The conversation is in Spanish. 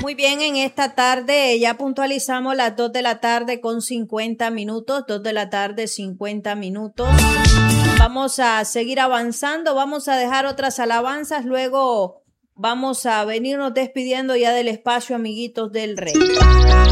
Muy bien, en esta tarde ya puntualizamos las 2 de la tarde con 50 minutos, 2 de la tarde 50 minutos. Vamos a seguir avanzando, vamos a dejar otras alabanzas, luego vamos a venirnos despidiendo ya del espacio, amiguitos del Rey.